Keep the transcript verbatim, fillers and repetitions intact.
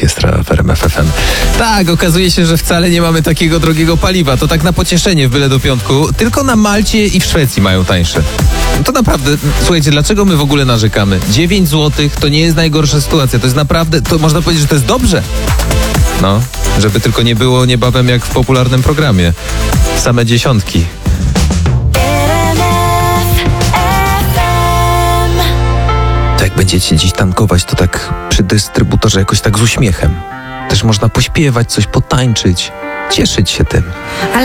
Orkiestra w R M F F M. Tak, okazuje się, że wcale nie mamy takiego drogiego paliwa. To tak na pocieszenie w byle do piątku. Tylko na Malcie i w Szwecji mają tańsze. No to naprawdę, słuchajcie, dlaczego my w ogóle narzekamy? dziewięć złotych to nie jest najgorsza sytuacja. To jest naprawdę, to można powiedzieć, że to jest dobrze. No, żeby tylko nie było niebawem jak w popularnym programie. Same dziesiątki. To jak będziecie dziś tankować, to tak przy dystrybutorze jakoś tak z uśmiechem. Też można pośpiewać, coś potańczyć, cieszyć się tym.